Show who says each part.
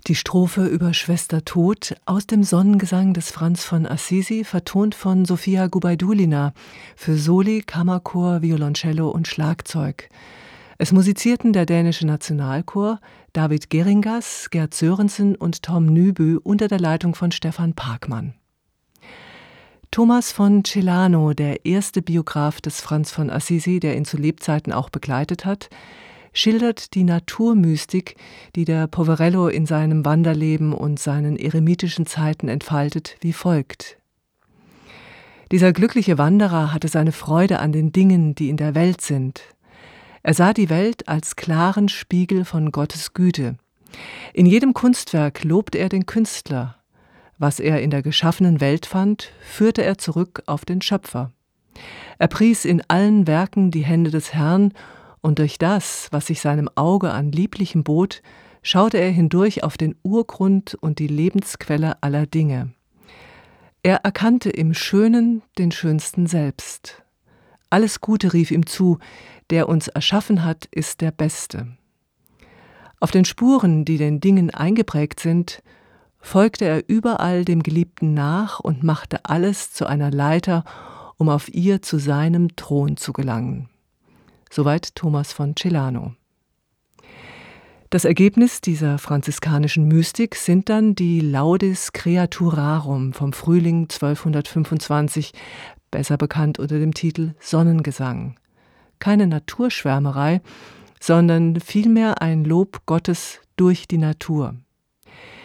Speaker 1: Die Strophe über Schwester Tod aus dem Sonnengesang des Franz von Assisi, vertont von Sofia Gubaidulina für Soli, Kammerchor, Violoncello und Schlagzeug. Es musizierten der dänische Nationalchor, David Geringas, Gerd Sörensen und Tom Nybø unter der Leitung von Stefan Parkmann. Thomas von Celano, der erste Biograf des Franz von Assisi, der ihn zu Lebzeiten auch begleitet hat, schildert die Naturmystik, die der Poverello in seinem Wanderleben und seinen eremitischen Zeiten entfaltet, wie folgt. Dieser glückliche Wanderer hatte seine Freude an den Dingen, die in der Welt sind. Er sah die Welt als klaren Spiegel von Gottes Güte. In jedem Kunstwerk lobte er den Künstler. Was er in der geschaffenen Welt fand, führte er zurück auf den Schöpfer. Er pries in allen Werken die Hände des Herrn, und durch das, was sich seinem Auge an Lieblichem bot, schaute er hindurch auf den Urgrund und die Lebensquelle aller Dinge. Er erkannte im Schönen den Schönsten selbst. Alles Gute rief ihm zu, der uns erschaffen hat, ist der Beste. Auf den Spuren, die den Dingen eingeprägt sind, folgte er überall dem Geliebten nach und machte alles zu einer Leiter, um auf ihr zu seinem Thron zu gelangen. Soweit Thomas von Celano. Das Ergebnis dieser franziskanischen Mystik sind dann die Laudes Creaturarum vom Frühling 1225, besser bekannt unter dem Titel Sonnengesang. Keine Naturschwärmerei, sondern vielmehr ein Lob Gottes durch die Natur.